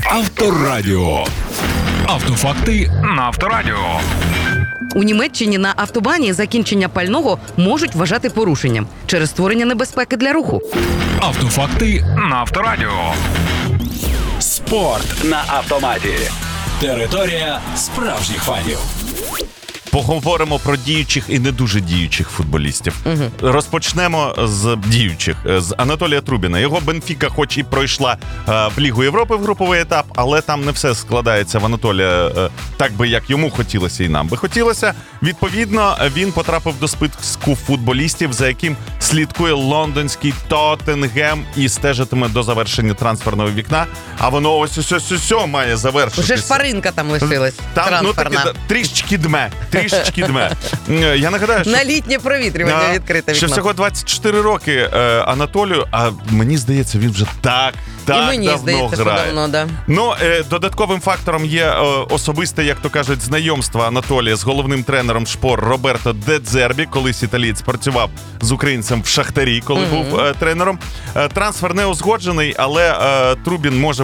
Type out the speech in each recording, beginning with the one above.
Авторадіо. Автофакти на Авторадіо. У Німеччині на автобані закінчення пального можуть вважати порушенням через створення небезпеки для руху. Автофакти на Авторадіо. Спорт на автоматі. Територія справжніх фанів. Поговоримо про діючих і не дуже діючих футболістів. Розпочнемо з діючих. З Анатолія Трубіна. Його Бенфіка хоч і пройшла в Лігу Європи в груповий етап, але там не все складається в Анатолія так би, як йому хотілося і нам би хотілося. Відповідно, він потрапив до списку футболістів, за яким слідкує лондонський Тоттенгем і стежитиме до завершення трансферного вікна. А воно ось має завершитися. Вже шпаринка там лишилась. Там, трансферна. Трішечки дме. Я нагадаю, що На літнє провітрювання відкрите вікно. що всього 24 роки Анатолію, а мені здається, він вже так І мені давно здається, грає. що давно, да. Ну, додатковим фактором є особисте, як то кажуть, знайомство Анатолія з головним тренером Шпор Роберто Де Дзербі. Колись італієць працював з українцем в Шахтарі, коли був тренером. Трансфер не узгоджений, але Трубін може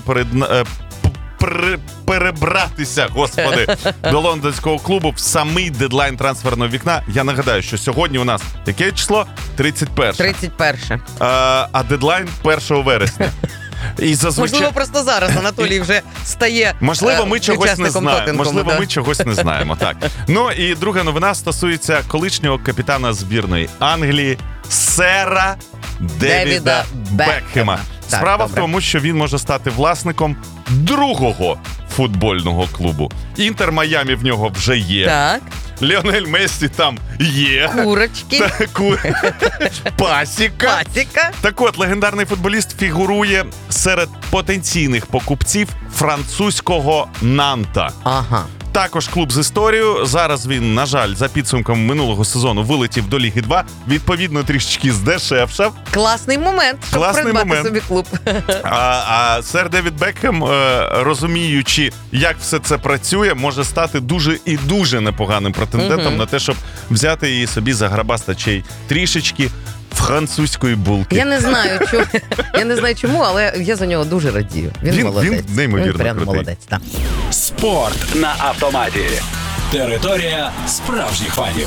перебратися, господи, до лондонського клубу в самий дедлайн трансферного вікна. Я нагадаю, що сьогодні у нас яке число? 31. 31. А дедлайн 1 вересня. І зазвичай... Можливо, просто зараз Анатолій вже стає Можливо, ми чогось не учасником знаємо. Тоттенхему, Можливо, да. ми чогось не знаємо. Так. Ну і друга новина стосується колишнього капітана збірної Англії сера Девіда Бекхема. Так, Справа добре. в тому, що він може стати власником другого футбольного клубу. Інтер Майамі в нього вже є. Так, Ліонель Мессі там є. курочки, Пасіка. пасіка. Так от, легендарний футболіст фігурує серед потенційних покупців французького Нанта. Ага. Також клуб з історією. Зараз він, на жаль, за підсумком минулого сезону вилетів до Ліги 2. Відповідно, трішечки здешевшав. Класний момент, щоб Класний придбати момент. собі клуб. А сер Девід Бекхем, розуміючи, як все це працює, може стати дуже і дуже непоганим претендентом на те, щоб взяти її собі за грабастачей трішечки французької булки. Я не знаю чому, але я за нього дуже радію. Він молодець. Він неймовірно Він прям крутий. молодець, так. Спорт на автоматі. Територія справжніх фанів.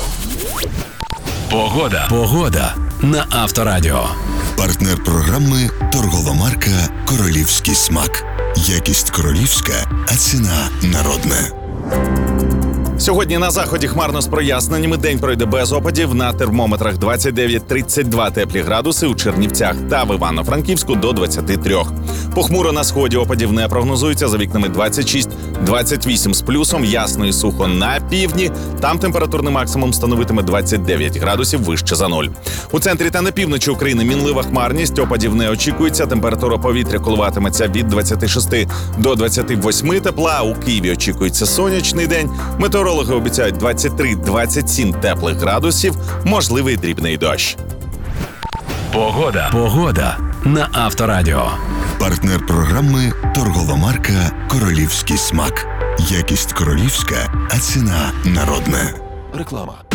Погода на Авторадіо. Партнер програми торгова марка «Королівський смак». Якість королівська, а ціна народна. Сьогодні на заході хмарно з проясненнями. День пройде без опадів. На термометрах 29-32 теплі градуси, у Чернівцях та в Івано-Франківську до 23. Похмуро на сході, опадів не прогнозується, за вікнами 26-28 з плюсом, ясно і сухо на півдні. Там температурний максимум становитиме 29 градусів вище за нуль. У центрі та на півночі України мінлива хмарність, опадів не очікується, температура повітря коливатиметься від 26 до 28 тепла. У Києві очікується сонячний день. Метеорологи обіцяють 23-27 теплих градусів, можливий дрібний дощ. Погода на Авторадіо. Партнер програми торгова марка «Королівський смак». Якість королівська, а ціна народна. Реклама.